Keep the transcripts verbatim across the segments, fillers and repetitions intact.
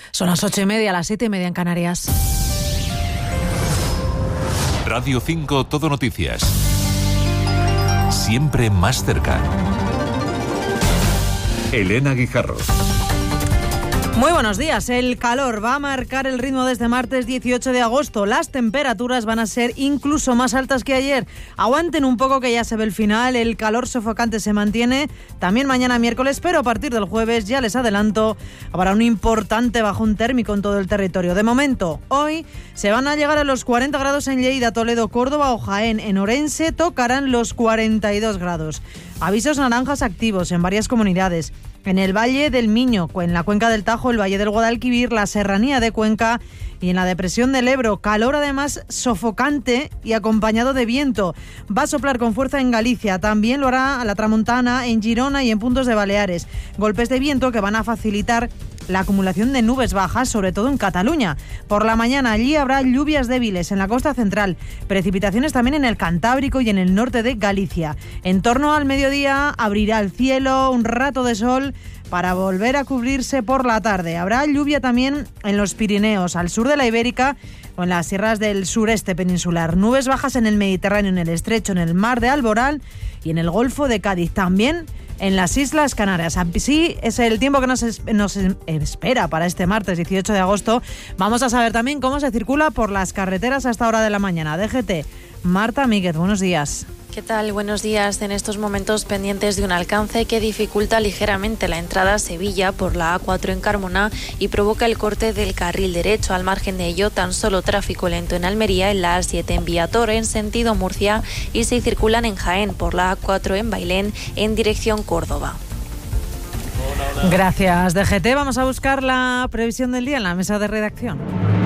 Son las ocho y media, las siete y media en Canarias. Radio cinco Todo Noticias. Siempre más cerca. Elena Guijarro. Muy buenos días. El calor va a marcar el ritmo desde martes dieciocho de agosto. Las temperaturas van a ser incluso más altas que ayer. Aguanten un poco que ya se ve el final. El calor sofocante se mantiene también mañana miércoles, pero a partir del jueves, ya les adelanto, habrá un importante bajón térmico en todo el territorio. De momento, hoy se van a llegar a los cuarenta grados en Lleida, Toledo, Córdoba o Jaén. En Orense tocarán los cuarenta y dos grados. Avisos naranjas activos en varias comunidades. En el Valle del Miño, en la cuenca del Tajo, el Valle del Guadalquivir, la Serranía de Cuenca y en la depresión del Ebro. Calor además sofocante y acompañado de viento. Va a soplar con fuerza en Galicia. También lo hará a la Tramontana, en Girona y en puntos de Baleares. Golpes de viento que van a facilitar la acumulación de nubes bajas, sobre todo en Cataluña. Por la mañana allí habrá lluvias débiles en la costa central, precipitaciones también en el Cantábrico y en el norte de Galicia. En torno al mediodía abrirá el cielo, un rato de sol para volver a cubrirse por la tarde. Habrá lluvia también en los Pirineos, al sur de la Ibérica o en las sierras del sureste peninsular. Nubes bajas en el Mediterráneo, en el Estrecho, en el mar de Alborán y en el Golfo de Cádiz. También en las Islas Canarias. Así es el tiempo que nos, es, nos espera para este martes dieciocho de agosto. Vamos a saber también cómo se circula por las carreteras a esta hora de la mañana. D G T, Marta Míguez, buenos días. ¿Qué tal? Buenos días. En estos momentos pendientes de un alcance que dificulta ligeramente la entrada a Sevilla por la A cuatro en Carmona y provoca el corte del carril derecho. Al margen de ello, tan solo tráfico lento en Almería, en la A siete en Viator, en sentido Murcia, y se circulan en Jaén por la A cuatro en Bailén, en dirección Córdoba. Gracias, D G T. Vamos a buscar la previsión del día en la mesa de redacción.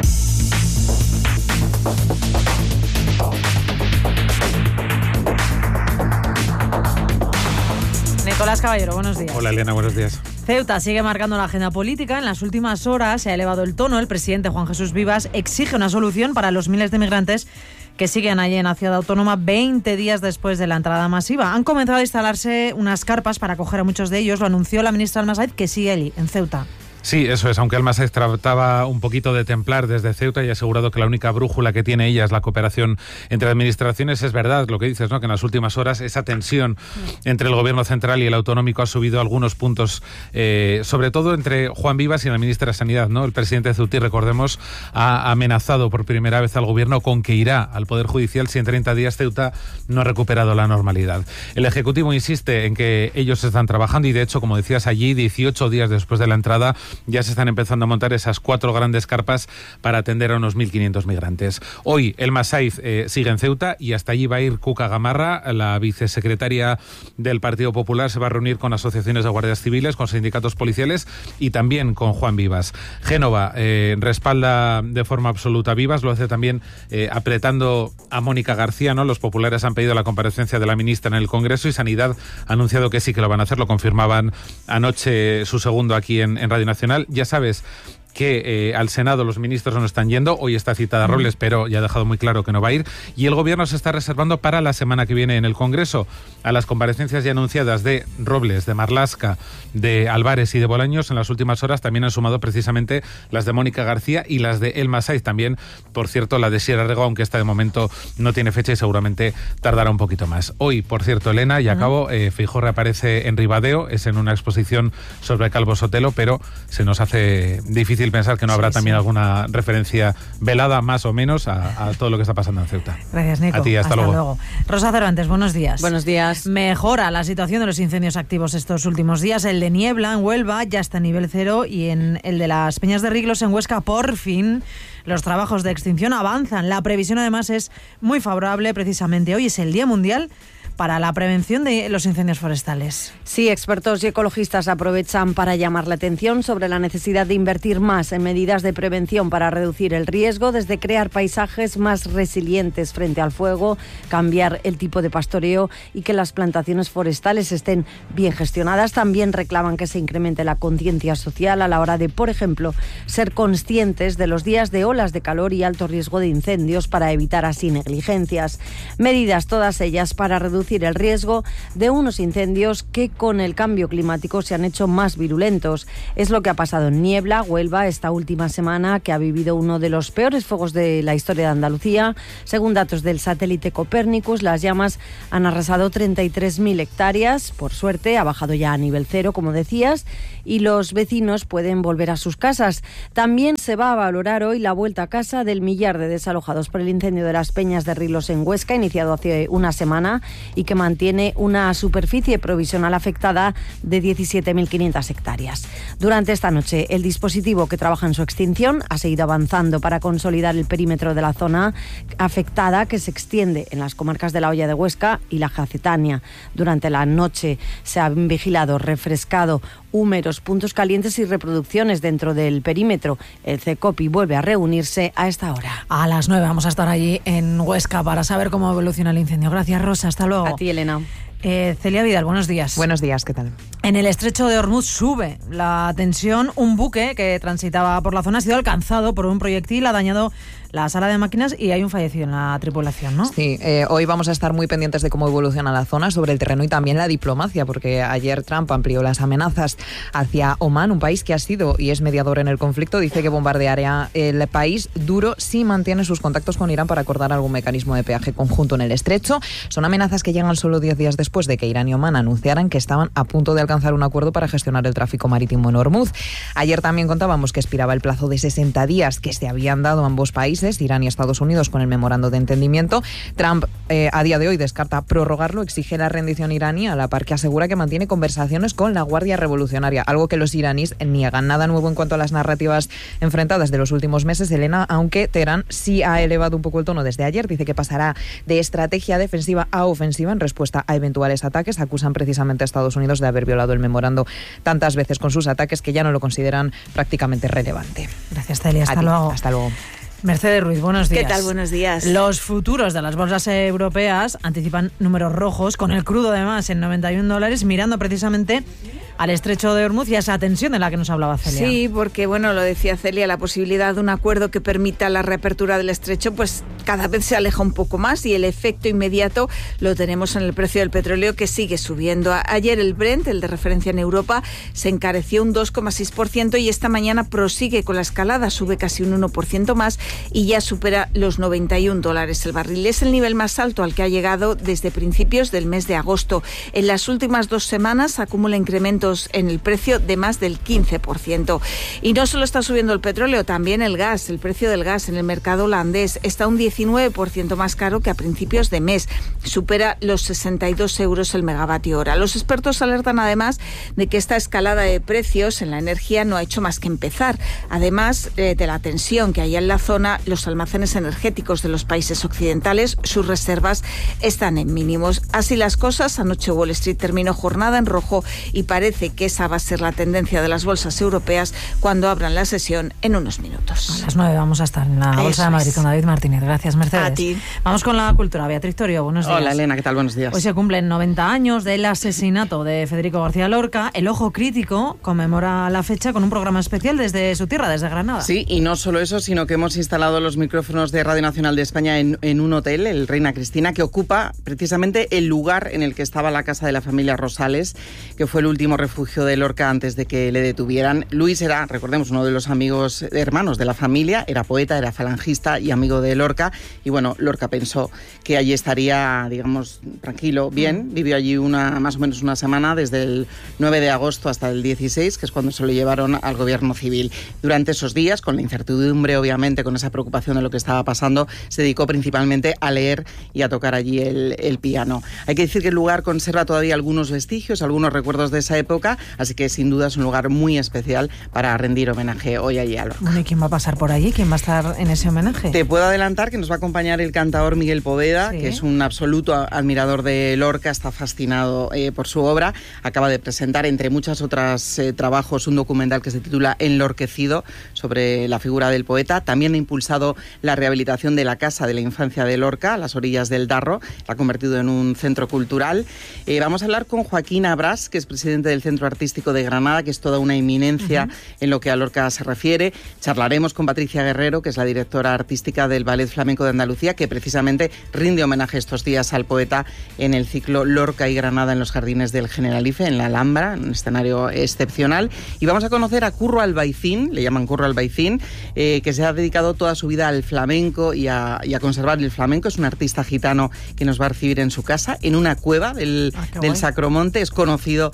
Nicolás Caballero, buenos días. Hola Elena, buenos días. Ceuta sigue marcando la agenda política. En las últimas horas se ha elevado el tono. El presidente Juan Jesús Vivas exige una solución para los miles de migrantes que siguen allí en la ciudad autónoma veinte días después de la entrada masiva. Han comenzado a instalarse unas carpas para acoger a muchos de ellos. Lo anunció la ministra Almasaiz, que sigue allí, en Ceuta. Sí, eso es, aunque Almasaiz trataba un poquito de templar desde Ceuta y ha asegurado que la única brújula que tiene ella es la cooperación entre administraciones. Es verdad lo que dices, ¿no? Que en las últimas horas esa tensión entre el gobierno central y el autonómico ha subido algunos puntos, eh, sobre todo entre Juan Vivas y la ministra de Sanidad, ¿no? El presidente Ceutí, recordemos, ha amenazado por primera vez al gobierno con que irá al Poder Judicial si en treinta días Ceuta no ha recuperado la normalidad. El Ejecutivo insiste en que ellos están trabajando y, de hecho, como decías allí, dieciocho días después de la entrada, ya se están empezando a montar esas cuatro grandes carpas para atender a unos mil quinientos migrantes. Hoy el Masaiz eh, sigue en Ceuta y hasta allí va a ir Cuca Gamarra, la vicesecretaria del Partido Popular. Se va a reunir con asociaciones de guardias civiles, con sindicatos policiales y también con Juan Vivas. Génova eh, respalda de forma absoluta a Vivas, lo hace también eh, apretando a Mónica García, ¿no? Los populares han pedido la comparecencia de la ministra en el Congreso y Sanidad ha anunciado que sí que lo van a hacer. Lo confirmaban anoche su segundo aquí en, en Radio Nacional. Ya sabes que eh, al Senado los ministros no están yendo. Hoy está citada Robles, pero ya ha dejado muy claro que no va a ir. Y el Gobierno se está reservando para la semana que viene en el Congreso a las comparecencias ya anunciadas de Robles, de Marlaska, de Álvarez y de Bolaños. En las últimas horas también han sumado precisamente las de Mónica García y las de El Masaiz también. Por cierto, la de Sierra Rego, aunque esta de momento no tiene fecha y seguramente tardará un poquito más. Hoy, por cierto, Elena, y acabo, eh, Feijóo reaparece en Ribadeo, es en una exposición sobre Calvo Sotelo, pero se nos hace difícil pensar que no habrá sí, también sí. alguna referencia velada, más o menos, a, a todo lo que está pasando en Ceuta. Gracias, Nico. A ti, hasta, hasta luego. luego. Rosa Cervantes, buenos días. Buenos días. Mejora la situación de los incendios activos estos últimos días. El de Niebla, en Huelva, ya está a nivel cero, y en el de las Peñas de Riglos, en Huesca, por fin, los trabajos de extinción avanzan. La previsión, además, es muy favorable. Precisamente hoy es el Día Mundial para la prevención de los incendios forestales. Sí, expertos y ecologistas aprovechan para llamar la atención sobre la necesidad de invertir más en medidas de prevención para reducir el riesgo, desde crear paisajes más resilientes frente al fuego, cambiar el tipo de pastoreo y que las plantaciones forestales estén bien gestionadas. También reclaman que se incremente la conciencia social a la hora de, por ejemplo, ser conscientes de los días de olas de calor y alto riesgo de incendios para evitar así negligencias. Medidas todas ellas para reducir reducir el riesgo de unos incendios que con el cambio climático se han hecho más virulentos. Es lo que ha pasado en Niebla, Huelva, esta última semana, que ha vivido uno de los peores fuegos de la historia de Andalucía. Según datos del satélite Copérnicus, las llamas han arrasado treinta y tres mil hectáreas. Por suerte, ha bajado ya a nivel cero, como decías, y los vecinos pueden volver a sus casas. También se va a valorar hoy la vuelta a casa del millar de desalojados por el incendio de las Peñas de Rilos en Huesca, iniciado hace una semana y que mantiene una superficie provisional afectada de diecisiete mil quinientas hectáreas. Durante esta noche, el dispositivo que trabaja en su extinción ha seguido avanzando para consolidar el perímetro de la zona afectada, que se extiende en las comarcas de La Hoya de Huesca y la Jacetania. Durante la noche se han vigilado, refrescado, húmeros, puntos calientes y reproducciones dentro del perímetro. El CECOPI vuelve a reunirse a esta hora. A las nueve vamos a estar allí en Huesca para saber cómo evoluciona el incendio. Gracias, Rosa. Hasta luego. A ti, Elena. Eh, Celia Vidal, buenos días. Buenos días, ¿qué tal? En el estrecho de Hormuz sube la tensión. Un buque que transitaba por la zona ha sido alcanzado por un proyectil, ha dañado la sala de máquinas y hay un fallecido en la tripulación, ¿no? Sí, eh, hoy vamos a estar muy pendientes de cómo evoluciona la zona, sobre el terreno y también la diplomacia, porque ayer Trump amplió las amenazas hacia Omán, un país que ha sido y es mediador en el conflicto. Dice que bombardeará el país duro si mantiene sus contactos con Irán para acordar algún mecanismo de peaje conjunto en el estrecho. Son amenazas que llegan solo diez días después de que Irán y Omán anunciaran que estaban a punto de alcanzar un acuerdo para gestionar el tráfico marítimo en Hormuz. Ayer también contábamos que expiraba el plazo de sesenta días que se habían dado ambos países, Irán y Estados Unidos, con el memorando de entendimiento. Trump eh, a día de hoy descarta prorrogarlo, exige la rendición iraní, a la par que asegura que mantiene conversaciones con la Guardia Revolucionaria, algo que los iraníes niegan. Nada nuevo en cuanto a las narrativas enfrentadas de los últimos meses, Elena, aunque Teherán sí ha elevado un poco el tono desde ayer. Dice que pasará de estrategia defensiva a ofensiva en respuesta a eventuales ataques. Acusan precisamente a Estados Unidos de haber violado el memorando tantas veces con sus ataques que ya no lo consideran prácticamente relevante. Gracias, Celia. Hasta A ti. luego. Hasta luego. Mercedes Ruiz, buenos días. ¿Qué tal? Buenos días. Los futuros de las bolsas europeas anticipan números rojos, con el crudo además en noventa y un dólares, mirando precisamente al estrecho de Hormuz y a esa tensión de la que nos hablaba Celia. Sí, porque, bueno, lo decía Celia, la posibilidad de un acuerdo que permita la reapertura del estrecho, pues cada vez se aleja un poco más y el efecto inmediato lo tenemos en el precio del petróleo, que sigue subiendo. Ayer el Brent, el de referencia en Europa, se encareció un dos coma seis por ciento y esta mañana prosigue con la escalada, sube casi un uno por ciento más y ya supera los noventa y un dólares el barril. Es el nivel más alto al que ha llegado desde principios del mes de agosto. En las últimas dos semanas acumula incrementos en el precio de más del quince por ciento. Y no solo está subiendo el petróleo, también el gas. El precio del gas en el mercado holandés está un diecinueve por ciento más caro que a principios de mes. Supera los sesenta y dos euros el megavatio hora. Los expertos alertan además de que esta escalada de precios en la energía no ha hecho más que empezar. Además eh, de la tensión que hay en la zona, los almacenes energéticos de los países occidentales, sus reservas están en mínimos. Así las cosas, anoche Wall Street terminó jornada en rojo y parece que esa va a ser la tendencia de las bolsas europeas cuando abran la sesión en unos minutos. A las nueve vamos a estar en la Bolsa Eso de Madrid es. con David Martínez. Gracias, Mercedes. A ti. Vamos con la cultura. Beatriz Torio, buenos días. Hola, Elena, ¿qué tal? Buenos días. Hoy se cumplen noventa años del asesinato de Federico García Lorca. El Ojo Crítico conmemora la fecha con un programa especial desde su tierra, desde Granada. Sí, y no solo eso, sino que hemos instalado los micrófonos de Radio Nacional de España en, en un hotel, el Reina Cristina, que ocupa precisamente el lugar en el que estaba la casa de la familia Rosales, que fue el último refugio de Lorca antes de que le detuvieran. Luis era, recordemos, uno de los amigos hermanos de la familia, era poeta, era falangista y amigo de Lorca, y bueno, Lorca pensó que allí estaría, digamos, tranquilo, bien. Vivió allí una más o menos una semana, desde el nueve de agosto hasta el dieciséis, que es cuando se lo llevaron al gobierno civil. Durante esos días, con la incertidumbre, obviamente, con esa preocupación de lo que estaba pasando, se dedicó principalmente a leer y a tocar allí el, el piano. Hay que decir que el lugar conserva todavía algunos vestigios, algunos recuerdos de esa época, así que sin duda es un lugar muy especial para rendir homenaje hoy allí a Lorca. Bueno, ¿y quién va a pasar por allí? ¿Quién va a estar en ese homenaje? Te puedo adelantar que nos va a acompañar el cantador Miguel Poveda, ¿Sí? que es un absoluto admirador de Lorca, está fascinado eh, por su obra. Acaba de presentar, entre muchas otras eh, trabajos, un documental que se titula Enlorquecido, sobre la figura del poeta. También impulsado la rehabilitación de la Casa de la Infancia de Lorca, a las orillas del Darro, la ha convertido en un centro cultural. Eh, vamos a hablar con Joaquín Abrás, que es presidente del Centro Artístico de Granada, que es toda una eminencia uh-huh. en lo que a Lorca se refiere. Charlaremos con Patricia Guerrero, que es la directora artística del Ballet Flamenco de Andalucía, que precisamente rinde homenaje estos días al poeta en el ciclo Lorca y Granada en los jardines del Generalife, en la Alhambra, un escenario excepcional. Y vamos a conocer a Curro Albaicín, le llaman Curro Albaicín, eh, que se ha dedicado toda su vida al flamenco y a, y a conservar el flamenco. Es un artista gitano que nos va a recibir en su casa, en una cueva del, ah, del Sacromonte. Es conocido,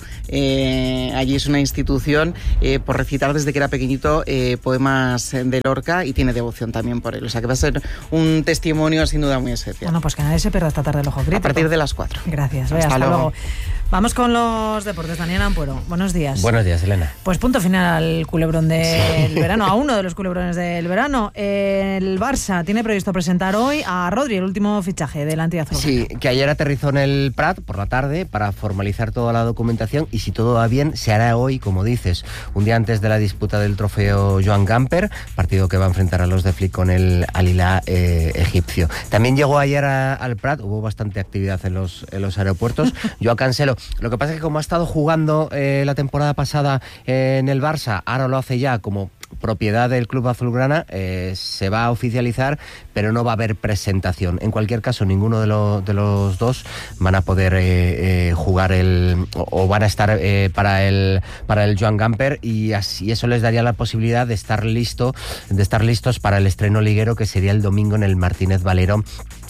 eh, allí es una institución, eh, por recitar desde que era pequeñito eh, poemas de Lorca, y tiene devoción también por él. O sea que va a ser un testimonio sin duda muy especial. Bueno, pues que nadie se pierda esta tarde el ojo crítico. A partir de las cuatro. Gracias. Hasta, hasta luego. luego. Vamos con los deportes. Daniel Ampuero, buenos días. Buenos días, Elena. Pues punto final al culebrón del sí. verano, a uno de los culebrones del verano. El Barça tiene previsto presentar hoy a Rodri, el último fichaje de la entidad azulgrana. Sí, que ayer aterrizó en el Prat por la tarde para formalizar toda la documentación, y si todo va bien, se hará hoy, como dices, un día antes de la disputa del trofeo Joan Gamper, partido que va a enfrentar a los de Flick con el Al Hilal eh, egipcio. También llegó ayer a, al Prat, hubo bastante actividad en los, en los aeropuertos. Joao Cancelo. Lo que pasa es que como ha estado jugando eh, la temporada pasada eh, en el Barça, ahora lo hace ya como propiedad del club azulgrana, eh, se va a oficializar, pero no va a haber presentación. En cualquier caso, ninguno de, lo, de los dos van a poder eh, eh, jugar el o, o van a estar eh, para el para el Joan Gamper, y así eso les daría la posibilidad de estar listo, de estar listos para el estreno liguero, que sería el domingo en el Martínez Valero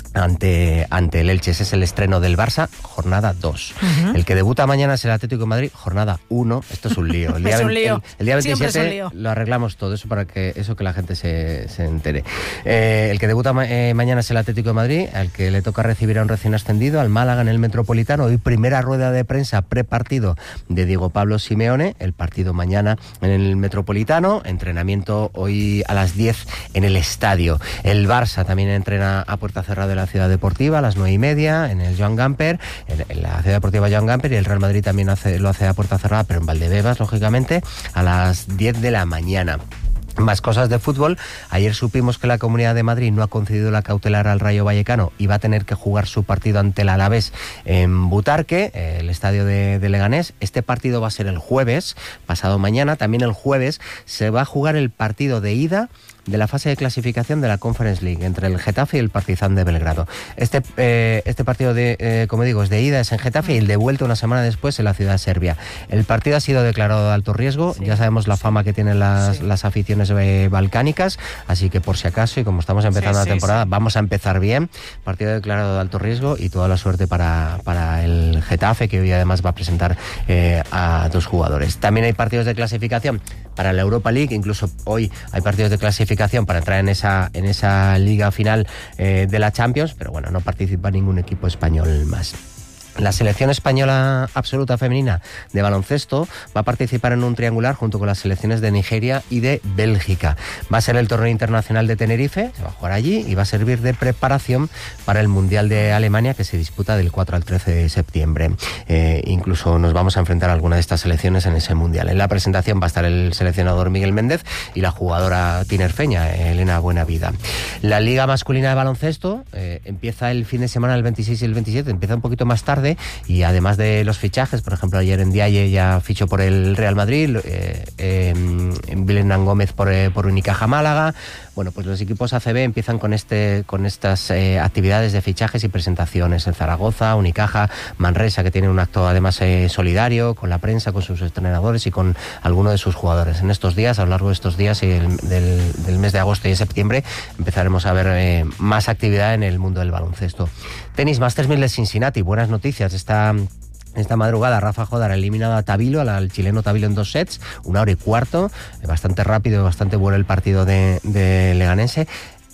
ante, ante el Elche. Ese es el estreno del Barça, jornada dos. Uh-huh. El que debuta mañana es el Atlético de Madrid, jornada uno. Esto es un lío. El día, es un lío. El, el día veintisiete lo arreglamos todo, eso para que eso que la gente se, se entere. Eh, el que debuta ma- eh, mañana es el Atlético de Madrid, al que le toca recibir a un recién ascendido, al Málaga en el Metropolitano. Hoy primera rueda de prensa prepartido de Diego Pablo Simeone, el partido mañana en el Metropolitano, entrenamiento hoy a las diez en el estadio. El Barça también entrena a puerta cerrada de la Ciudad Deportiva a las nueve y media en el Joan Gamper, en, en la Ciudad Deportiva Joan Gamper, y el Real Madrid también hace, lo hace a puerta cerrada, pero en Valdebebas, lógicamente, a las diez de la mañana. Más cosas de fútbol. Ayer supimos que la Comunidad de Madrid no ha concedido la cautelar al Rayo Vallecano y va a tener que jugar su partido ante el Alavés en Butarque, el estadio de, de Leganés. Este partido va a ser el jueves, pasado mañana. También el jueves se va a jugar el partido de ida de la fase de clasificación de la Conference League entre el Getafe y el Partizan de Belgrado. Este, eh, este partido, de, eh, como digo, es de ida, es en Getafe, y el de vuelta una semana después en la ciudad serbia. El partido ha sido declarado de alto riesgo, sí. Ya sabemos la fama que tienen las, sí. las aficiones eh, balcánicas, así que por si acaso, y como estamos empezando sí, sí, la temporada, sí. vamos a empezar bien. Partido declarado de alto riesgo, y toda la suerte para, para el Getafe, que hoy además va a presentar eh, a dos jugadores. También hay partidos de clasificación para la Europa League, incluso hoy hay partidos de clasificación para entrar en esa en esa liga final eh, de la Champions, pero bueno, no participa ningún equipo español más. La selección española absoluta femenina de baloncesto va a participar en un triangular junto con las selecciones de Nigeria y de Bélgica. Va a ser el torneo internacional de Tenerife, se va a jugar allí, y va a servir de preparación para el Mundial de Alemania, que se disputa del cuatro al trece de septiembre. Eh, incluso nos vamos a enfrentar a alguna de estas selecciones en ese Mundial. En la presentación va a estar el seleccionador Miguel Méndez y la jugadora tinerfeña Elena Buenavida. La Liga Masculina de Baloncesto eh, empieza el fin de semana, el veintiséis y el veintisiete, empieza un poquito más tarde. Y además de los fichajes, por ejemplo, ayer en Ndiaye ya fichó por el Real Madrid, eh, eh, Vilena Gómez por, eh, por Unicaja Málaga. Bueno, pues los equipos A C B empiezan con este con estas eh, actividades de fichajes y presentaciones en Zaragoza, Unicaja, Manresa, que tiene un acto además eh, solidario con la prensa, con sus entrenadores y con algunos de sus jugadores. En estos días, a lo largo de estos días y el, del, del mes de agosto y de septiembre, empezaremos a ver eh, más actividad en el mundo del baloncesto. Tenis, Masters mil de Cincinnati, buenas noticias. Esta Esta madrugada Rafa Jodar ha eliminado a Tabilo, al chileno Tabilo, en dos sets, una hora y cuarto, bastante rápido, bastante bueno el partido de, de Leganense.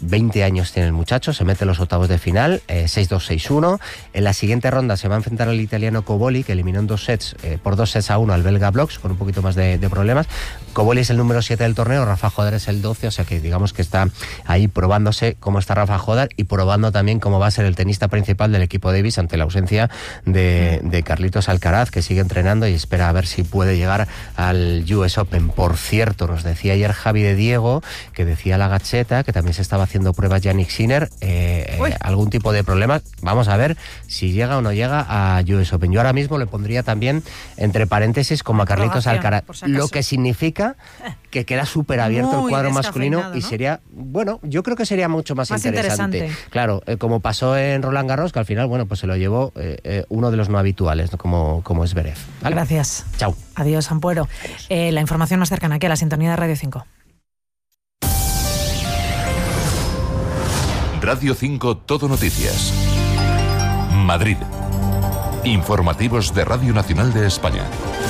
veinte años tiene el muchacho, se mete en los octavos de final, eh, seis dos, seis uno. En la siguiente ronda se va a enfrentar al italiano Coboli, que eliminó en dos sets, eh, por dos sets a uno al belga Bloks, con un poquito más de, de problemas. Coboli es el número siete del torneo, Rafa Jodar es el doce, o sea que digamos que está ahí probándose cómo está Rafa Jodar y probando también cómo va a ser el tenista principal del equipo Davis ante la ausencia de, de Carlitos Alcaraz, que sigue entrenando y espera a ver si puede llegar al U S Open. Por cierto, nos decía ayer Javi de Diego, que decía la Gacheta, que también se estaba haciendo pruebas Yannick Sinner, eh, eh, algún tipo de problema. Vamos a ver si llega o no llega a U S Open. Yo ahora mismo le pondría también entre paréntesis como a Carlitos Alcaraz, si lo que significa que queda súper abierto el cuadro masculino, ¿no? Y sería, bueno, yo creo que sería mucho más, más interesante. interesante. Claro, eh, como pasó en Roland Garros, que al final, bueno, pues se lo llevó eh, eh, uno de los no habituales, ¿no? como, como es Zverev. ¿Vale? Gracias. Chao. Adiós, Ampuero. Eh, la información más cercana aquí a la sintonía de Radio cinco. Radio cinco Todo Noticias. Madrid. Informativos de Radio Nacional de España.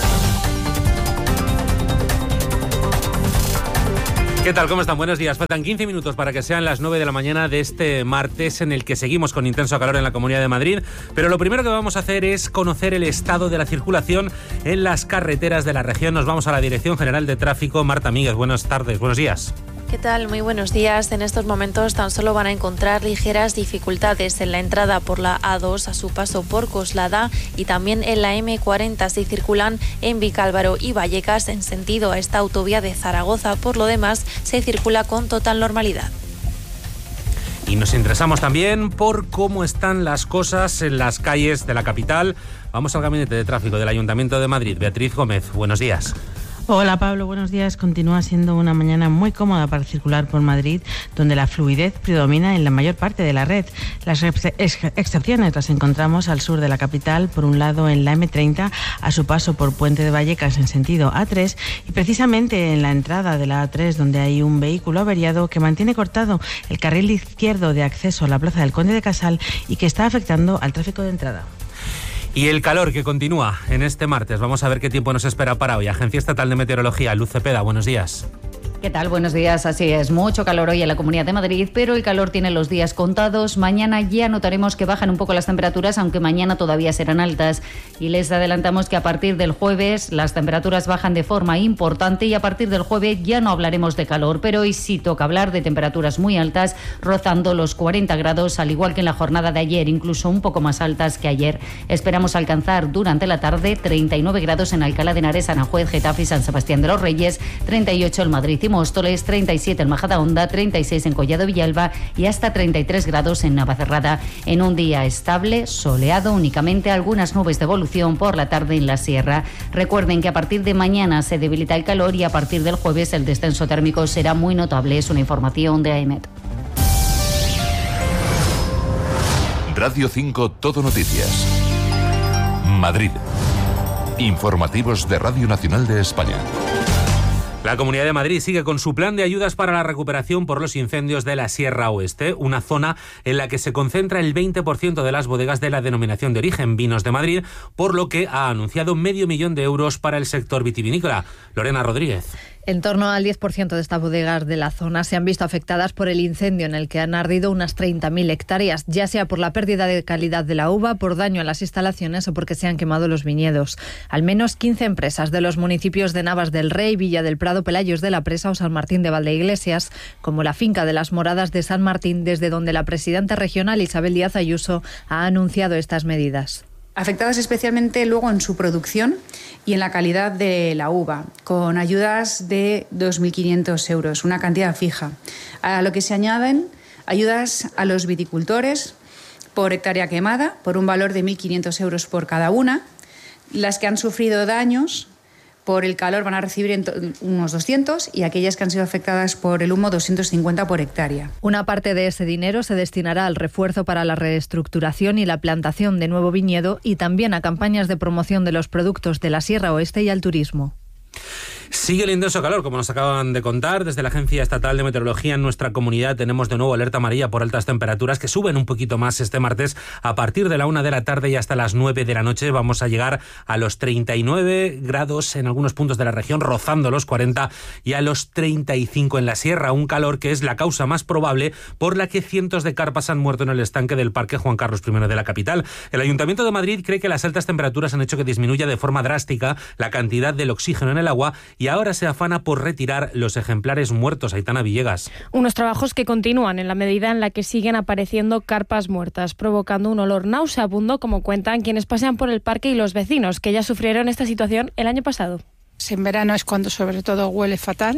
¿Qué tal? ¿Cómo están? Buenos días. Faltan quince minutos para que sean las nueve de la mañana de este martes, en el que seguimos con intenso calor en la Comunidad de Madrid. Pero lo primero que vamos a hacer es conocer el estado de la circulación en las carreteras de la región. Nos vamos a la Dirección General de Tráfico. Marta Míguez, buenas tardes, buenos días. ¿Qué tal? Muy buenos días. En estos momentos tan solo van a encontrar ligeras dificultades en la entrada por la A dos a su paso por Coslada y también en la eme cuarenta si circulan en Vicálvaro y Vallecas en sentido a esta autovía de Zaragoza. Por lo demás, se circula con total normalidad. Y nos interesamos también por cómo están las cosas en las calles de la capital. Vamos al Gabinete de Tráfico del Ayuntamiento de Madrid. Beatriz Gómez, buenos días. Hola Pablo, buenos días. Continúa siendo una mañana muy cómoda para circular por Madrid, donde la fluidez predomina en la mayor parte de la red. Las ex- ex- excepciones las encontramos al sur de la capital, por un lado en la eme treinta, a su paso por Puente de Vallecas en sentido a tres, y precisamente en la entrada de la a tres, donde hay un vehículo averiado que mantiene cortado el carril izquierdo de acceso a la Plaza del Conde de Casal y que está afectando al tráfico de entrada. Y el calor que continúa en este martes. Vamos a ver qué tiempo nos espera para hoy. Agencia Estatal de Meteorología, Luz Cepeda, buenos días. ¿Qué tal? Buenos días. Así es, mucho calor hoy en la Comunidad de Madrid, pero el calor tiene los días contados. Mañana ya notaremos que bajan un poco las temperaturas, aunque mañana todavía serán altas. Y les adelantamos que a partir del jueves las temperaturas bajan de forma importante y a partir del jueves ya no hablaremos de calor, pero hoy sí toca hablar de temperaturas muy altas, rozando los cuarenta grados, al igual que en la jornada de ayer, incluso un poco más altas que ayer. Esperamos alcanzar durante la tarde treinta y nueve grados en Alcalá de Henares, Aranjuez, Getafe y San Sebastián de los Reyes, treinta y ocho en Madrid y Móstoles, treinta y siete en Majadahonda, treinta y seis en Collado Villalba y hasta treinta y tres grados en Navacerrada. En un día estable, soleado, únicamente algunas nubes de evolución por la tarde en la sierra. Recuerden que a partir de mañana se debilita el calor y a partir del jueves el descenso térmico será muy notable. Es una información de AEMET. Radio cinco Todo Noticias. Madrid. Informativos de Radio Nacional de España. La Comunidad de Madrid sigue con su plan de ayudas para la recuperación por los incendios de la Sierra Oeste, una zona en la que se concentra el veinte por ciento de las bodegas de la denominación de origen Vinos de Madrid, por lo que ha anunciado medio millón de euros para el sector vitivinícola. Lorena Rodríguez. En torno al diez por ciento de estas bodegas de la zona se han visto afectadas por el incendio en el que han ardido unas treinta mil hectáreas, ya sea por la pérdida de calidad de la uva, por daño a las instalaciones o porque se han quemado los viñedos. Al menos quince empresas de los municipios de Navas del Rey, Villa del Prado, Pelayos de la Presa o San Martín de Valdeiglesias, como la finca de las Moradas de San Martín, desde donde la presidenta regional Isabel Díaz Ayuso ha anunciado estas medidas. Afectadas especialmente luego en su producción y en la calidad de la uva, con ayudas de dos mil quinientos euros, una cantidad fija. A lo que se añaden ayudas a los viticultores por hectárea quemada, por un valor de mil quinientos euros por cada una. Las que han sufrido daños por el calor van a recibir unos doscientos y aquellas que han sido afectadas por el humo doscientos cincuenta por hectárea. Una parte de ese dinero se destinará al refuerzo para la reestructuración y la plantación de nuevo viñedo y también a campañas de promoción de los productos de la Sierra Oeste y al turismo. Sigue el intenso calor, como nos acaban de contar. Desde la Agencia Estatal de Meteorología en nuestra comunidad tenemos de nuevo alerta amarilla por altas temperaturas que suben un poquito más este martes. A partir de la una de la tarde y hasta las nueve de la noche vamos a llegar a los treinta y nueve grados en algunos puntos de la región, rozando los cuarenta, y a los treinta y cinco en la sierra. Un calor que es la causa más probable por la que cientos de carpas han muerto en el estanque del Parque Juan Carlos primero de la capital. El Ayuntamiento de Madrid cree que las altas temperaturas han hecho que disminuya de forma drástica la cantidad del oxígeno en el agua y ahora se afana por retirar los ejemplares muertos. Aitana Villegas. Unos trabajos que continúan en la medida en la que siguen apareciendo carpas muertas, provocando un olor nauseabundo, como cuentan quienes pasean por el parque y los vecinos, que ya sufrieron esta situación el año pasado. En verano es cuando sobre todo huele fatal.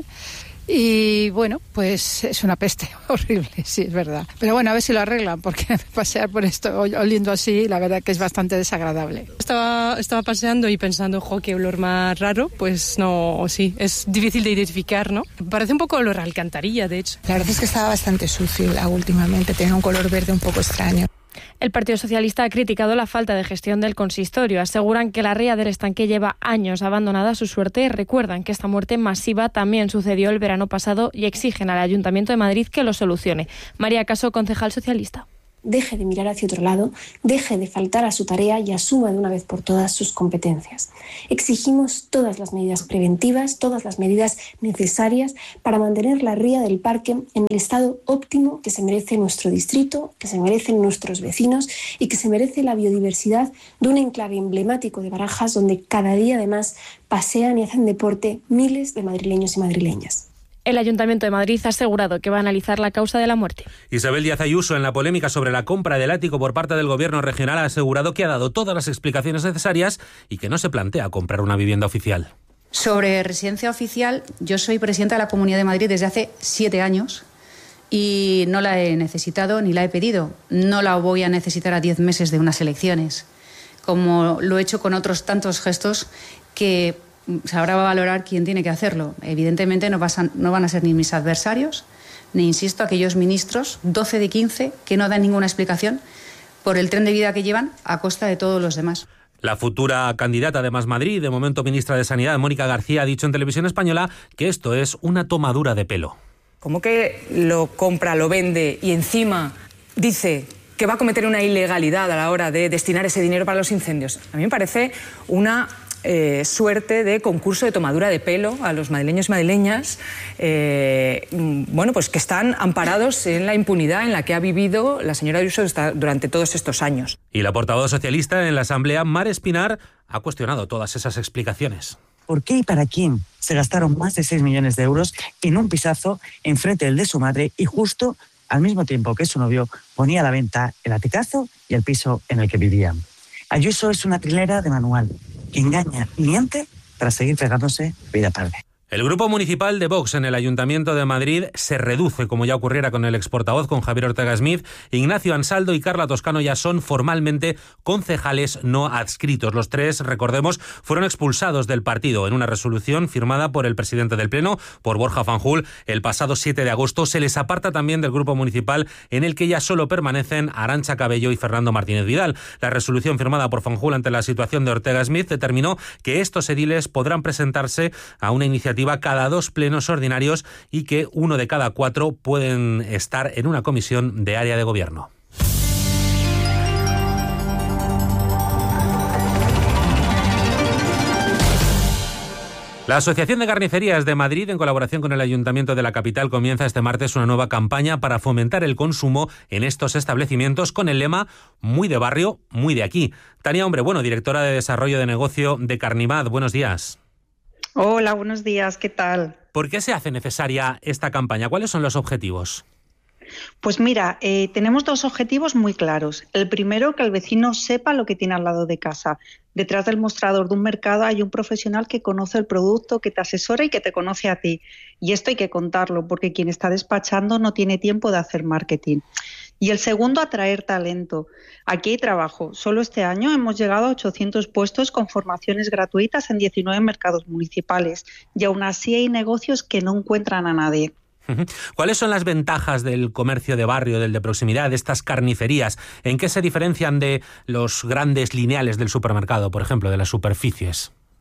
Y bueno, pues es una peste horrible, sí, es verdad. Pero bueno, a ver si lo arreglan, porque pasear por esto oliendo así, la verdad que es bastante desagradable. Estaba, estaba paseando y pensando, jo, qué olor más raro, pues no, sí, es difícil de identificar, ¿no? Parece un poco olor a alcantarilla, de hecho. La verdad es que estaba bastante sucio últimamente, tenía un color verde un poco extraño. El Partido Socialista ha criticado la falta de gestión del consistorio. Aseguran que la ría del estanque lleva años abandonada a su suerte. Recuerdan que esta muerte masiva también sucedió el verano pasado y exigen al Ayuntamiento de Madrid que lo solucione. María Caso, concejal socialista. Deje de mirar hacia otro lado, deje de faltar a su tarea y asuma de una vez por todas sus competencias. Exigimos todas las medidas preventivas, todas las medidas necesarias para mantener la ría del parque en el estado óptimo que se merece nuestro distrito, que se merecen nuestros vecinos y que se merece la biodiversidad de un enclave emblemático de Barajas donde cada día además pasean y hacen deporte miles de madrileños y madrileñas. El Ayuntamiento de Madrid ha asegurado que va a analizar la causa de la muerte. Isabel Díaz Ayuso, en la polémica sobre la compra del ático por parte del Gobierno regional, ha asegurado que ha dado todas las explicaciones necesarias y que no se plantea comprar una vivienda oficial. Sobre residencia oficial, yo soy presidenta de la Comunidad de Madrid desde hace siete años y no la he necesitado ni la he pedido. No la voy a necesitar a diez meses de unas elecciones, como lo he hecho con otros tantos gestos que se habrá valorar quién tiene que hacerlo. Evidentemente no, pasan, no van a ser ni mis adversarios, ni, insisto, aquellos ministros, doce de quince, que no dan ninguna explicación por el tren de vida que llevan a costa de todos los demás. La futura candidata de Más Madrid, de momento ministra de Sanidad, Mónica García, ha dicho en Televisión Española que esto es una tomadura de pelo. ¿Cómo que lo compra, lo vende y encima dice que va a cometer una ilegalidad a la hora de destinar ese dinero para los incendios? A mí me parece una Eh, suerte de concurso de tomadura de pelo a los madrileños y madrileñas, eh, bueno, pues que están amparados en la impunidad en la que ha vivido la señora Ayuso durante todos estos años. Y la portavoz socialista en la Asamblea, Mar Espinar, ha cuestionado todas esas explicaciones. ¿Por qué y para quién se gastaron más de seis millones de euros en un pisazo enfrente del de su madre y justo al mismo tiempo que su novio ponía a la venta el aticazo y el piso en el que vivían? Ayuso es una trilera de manual, que engaña y miente para seguir pegándose vida tarde. El grupo municipal de Vox en el Ayuntamiento de Madrid se reduce, como ya ocurriera con el exportavoz, con Javier Ortega Smith. Ignacio Ansaldo y Carla Toscano ya son formalmente concejales no adscritos. Los tres, recordemos, fueron expulsados del partido en una resolución firmada por el presidente del Pleno, por Borja Fanjul, el pasado siete de agosto. Se les aparta también del grupo municipal, en el que ya solo permanecen Arantxa Cabello y Fernando Martínez Vidal. La resolución firmada por Fanjul ante la situación de Ortega Smith determinó que estos ediles podrán presentarse a una iniciativa cada dos plenos ordinarios y que uno de cada cuatro pueden estar en una comisión de área de gobierno. La Asociación de Carnicerías de Madrid, en colaboración con el Ayuntamiento de la capital, comienza este martes una nueva campaña para fomentar el consumo en estos establecimientos con el lema "Muy de barrio, muy de aquí". Tania Hombre, bueno, directora de Desarrollo de Negocio de Carnimad, buenos días. Hola, buenos días, ¿qué tal? ¿Por qué se hace necesaria esta campaña? ¿Cuáles son los objetivos? Pues mira, eh, tenemos dos objetivos muy claros. El primero, que el vecino sepa lo que tiene al lado de casa. Detrás del mostrador de un mercado hay un profesional que conoce el producto, que te asesora y que te conoce a ti. Y esto hay que contarlo, porque quien está despachando no tiene tiempo de hacer marketing. Y el segundo, atraer talento. Aquí hay trabajo. Solo este año hemos llegado a ochocientos puestos con formaciones gratuitas en diecinueve mercados municipales. Y aún así hay negocios que no encuentran a nadie. ¿Cuáles son las ventajas del comercio de barrio, del de proximidad, de estas carnicerías? ¿En qué se diferencian de los grandes lineales del supermercado, por ejemplo, de las superficies?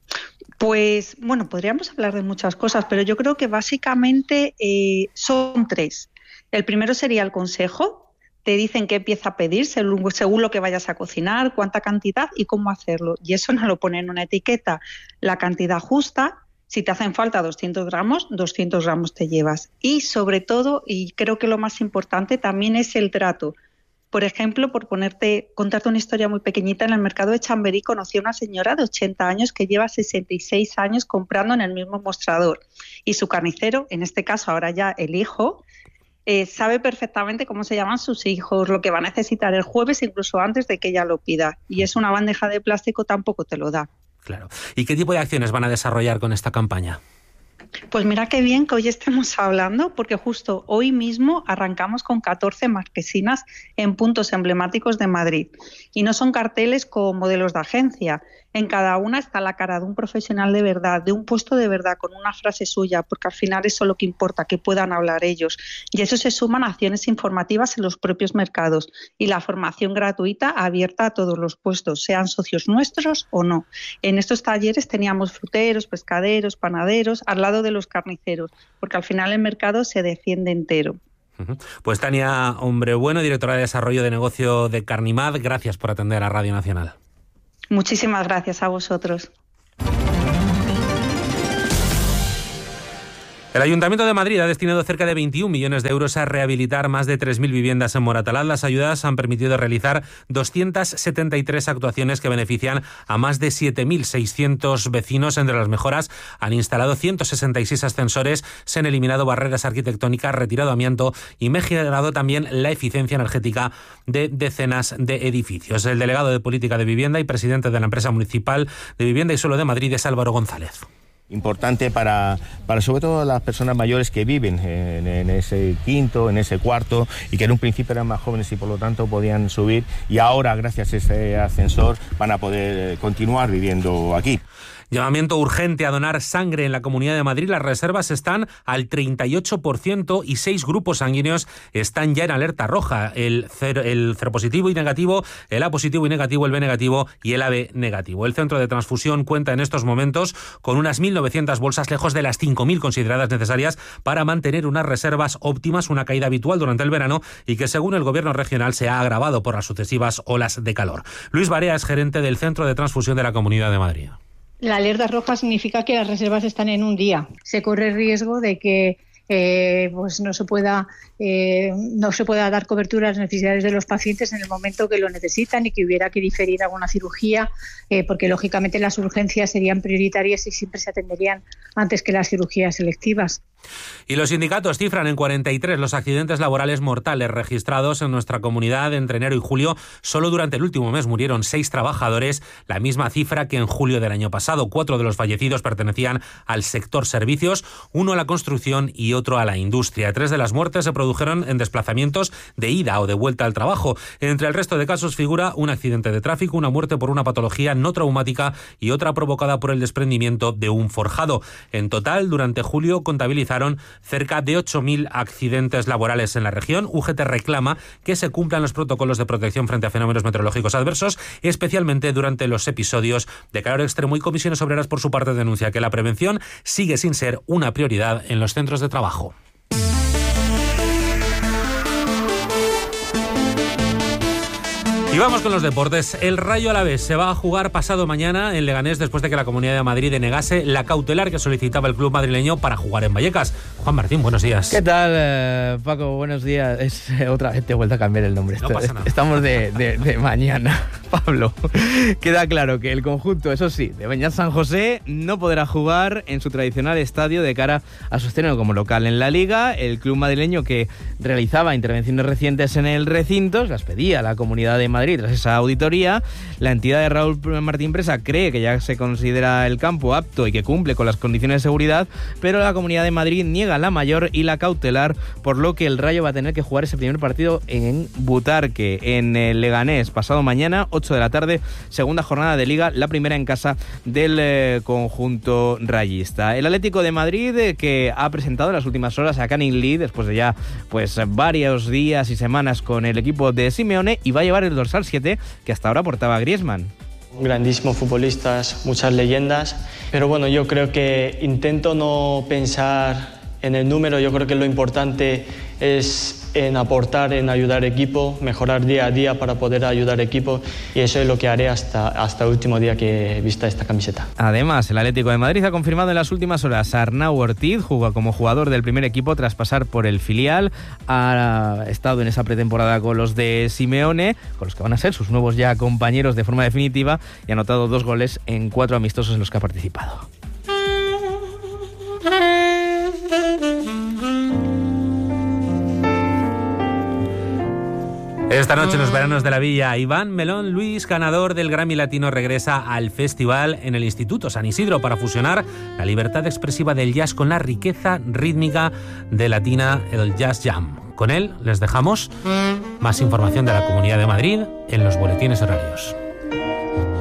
Pues bueno, podríamos hablar de muchas cosas, pero yo creo que básicamente eh, son tres. El primero sería el consejo. Te dicen qué pieza pedir según, según lo que vayas a cocinar, cuánta cantidad y cómo hacerlo. Y eso no lo pone en una etiqueta. La cantidad justa, si te hacen falta doscientos gramos, doscientos gramos te llevas. Y sobre todo, y creo que lo más importante también es el trato. Por ejemplo, por ponerte, contarte una historia muy pequeñita, en el mercado de Chamberí conocí a una señora de ochenta años que lleva sesenta y seis años comprando en el mismo mostrador. Y su carnicero, en este caso ahora ya el hijo, eh, sabe perfectamente cómo se llaman sus hijos, lo que va a necesitar el jueves, incluso antes de que ella lo pida. Y es una bandeja de plástico, tampoco te lo da. Claro. ¿Y qué tipo de acciones van a desarrollar con esta campaña? Pues mira qué bien que hoy estemos hablando, porque justo hoy mismo arrancamos con catorce marquesinas en puntos emblemáticos de Madrid. Y no son carteles con modelos de agencia. En cada una está la cara de un profesional de verdad, de un puesto de verdad, con una frase suya, porque al final eso es lo que importa, que puedan hablar ellos. Y eso se suman a acciones informativas en los propios mercados y la formación gratuita abierta a todos los puestos, sean socios nuestros o no. En estos talleres teníamos fruteros, pescaderos, panaderos, al lado de los carniceros, porque al final el mercado se defiende entero. Pues Tania Hombrebueno, directora de Desarrollo de Negocio de Carnimad, gracias por atender a Radio Nacional. Muchísimas gracias a vosotros. El Ayuntamiento de Madrid ha destinado cerca de veintiún millones de euros a rehabilitar más de tres mil viviendas en Moratalaz. Las ayudas han permitido realizar doscientas setenta y tres actuaciones que benefician a más de siete mil seiscientos vecinos. Entre las mejoras han instalado ciento sesenta y seis ascensores, se han eliminado barreras arquitectónicas, retirado amianto y mejorado también la eficiencia energética de decenas de edificios. El delegado de Política de Vivienda y presidente de la empresa municipal de Vivienda y Suelo de Madrid es Álvaro González. Importante para, para sobre todo las personas mayores que viven en, en ese quinto, en ese cuarto y que en un principio eran más jóvenes y por lo tanto podían subir y ahora gracias a ese ascensor van a poder continuar viviendo aquí. Llamamiento urgente a donar sangre en la Comunidad de Madrid. Las reservas están al treinta y ocho por ciento y seis grupos sanguíneos están ya en alerta roja. El cero, el cero positivo y negativo, el A positivo y negativo, el B negativo y el A B negativo. El centro de transfusión cuenta en estos momentos con unas mil novecientas bolsas, lejos de las cinco mil consideradas necesarias para mantener unas reservas óptimas, una caída habitual durante el verano y que según el gobierno regional se ha agravado por las sucesivas olas de calor. Luis Barea es gerente del centro de transfusión de la Comunidad de Madrid. La alerta roja significa que las reservas están en un día. Se corre el riesgo de que eh, pues no se pueda eh, no se pueda dar cobertura a las necesidades de los pacientes en el momento que lo necesitan y que hubiera que diferir alguna cirugía, eh, porque lógicamente las urgencias serían prioritarias y siempre se atenderían antes que las cirugías selectivas. Y los sindicatos cifran en cuarenta y tres los accidentes laborales mortales registrados en nuestra comunidad entre enero y julio. Solo durante el último mes murieron seis trabajadores, la misma cifra que en julio del año pasado. Cuatro de los fallecidos pertenecían al sector servicios, uno a la construcción y otro a la industria. Tres de las muertes se produjeron en desplazamientos de ida o de vuelta al trabajo. Entre el resto de casos figura un accidente de tráfico, una muerte por una patología no traumática y otra provocada por el desprendimiento de un forjado. En total, durante julio contabilizaron cerca de ocho mil accidentes laborales en la región. U G T reclama que se cumplan los protocolos de protección frente a fenómenos meteorológicos adversos, especialmente durante los episodios de calor extremo, y Comisiones Obreras por su parte denuncia que la prevención sigue sin ser una prioridad en los centros de trabajo. Y vamos con los deportes. El Rayo Alavés se va a jugar pasado mañana en Leganés después de que la Comunidad de Madrid denegase la cautelar que solicitaba el club madrileño para jugar en Vallecas. Juan Martín, buenos días. ¿Qué tal, eh, Paco? Buenos días. Es, eh, otra vez te he vuelto a cambiar el nombre. No pasa nada. Estamos de, de, de mañana. Pablo, queda claro que el conjunto, eso sí, de Beñat San José no podrá jugar en su tradicional estadio de cara a su estreno como local en la Liga. El club madrileño, que realizaba intervenciones recientes en el recinto, las pedía a la Comunidad de Madrid tras esa auditoría. La entidad de Raúl Martín Presa cree que ya se considera el campo apto y que cumple con las condiciones de seguridad, pero la Comunidad de Madrid niega la mayor y la cautelar, por lo que el Rayo va a tener que jugar ese primer partido en Butarque, en el Leganés, pasado mañana, ocho de la tarde, segunda jornada de Liga, la primera en casa del eh, conjunto rayista. El Atlético de Madrid, eh, que ha presentado en las últimas horas a Canning Lee, después de ya pues varios días y semanas con el equipo de Simeone, y va a llevar el dorsal siete que hasta ahora portaba Griezmann. Grandísimos futbolistas, muchas leyendas, pero bueno, yo creo que intento no pensar en el número. Yo creo que lo importante es en aportar, en ayudar equipo, mejorar día a día para poder ayudar equipo, y eso es lo que haré hasta, hasta el último día que vista esta camiseta. Además, el Atlético de Madrid ha confirmado en las últimas horas a Arnau Ortiz, jugó como jugador del primer equipo tras pasar por el filial, ha estado en esa pretemporada con los de Simeone, con los que van a ser sus nuevos ya compañeros de forma definitiva, y ha anotado dos goles en cuatro amistosos en los que ha participado. Esta noche en los veranos de la Villa, Iván Melón Luis, ganador del Grammy Latino, regresa al festival en el Instituto San Isidro para fusionar la libertad expresiva del jazz con la riqueza rítmica de Latina, el Jazz Jam. Con él les dejamos. Más información de la Comunidad de Madrid en los boletines horarios.